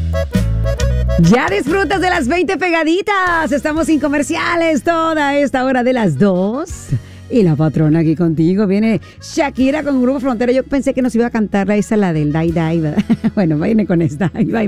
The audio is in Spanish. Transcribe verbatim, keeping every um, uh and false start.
Ya disfrutas de las veinte pegaditas. Estamos sin comerciales toda esta hora de las dos. Y la patrona aquí contigo. Viene Shakira con Grupo Frontera. Yo pensé que nos iba a cantar esa, la del Dai Dai, ¿verdad? Bueno, viene con esta. Ahí va.